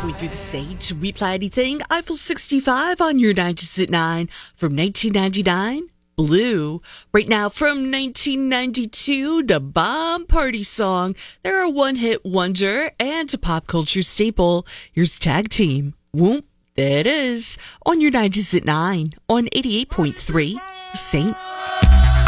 88.3 The Sage. We Play Anything. Eiffel 65 on your 90s at 9 from 1999. Blue. Right now from 1992, the Bomb Party Song. They're a one-hit wonder and a pop culture staple. Here's Tag Team. Whoop. There it is. On your 90s at 9 on 88.3 The Saint.